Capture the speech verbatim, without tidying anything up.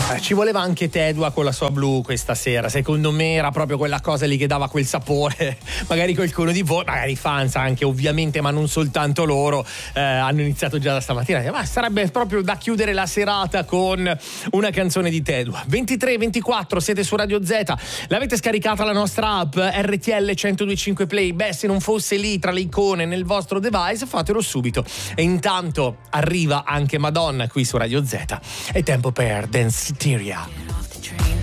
Eh, ci voleva anche Tedua con la sua blu questa sera. Secondo me era proprio quella cosa lì che dava quel sapore. Magari qualcuno di voi, magari fans anche ovviamente, ma non soltanto loro, eh, hanno iniziato già da stamattina. Ma sarebbe proprio da chiudere la serata con una canzone di Tedua. ventitré ventiquattro, siete su Radio Z. L'avete scaricata la nostra app R T L centodue e cinque Play? Beh, se non fosse lì tra le icone nel vostro device, fatelo subito. E intanto arriva anche Madonna qui su Radio Z. È tempo per Dance Hysteria.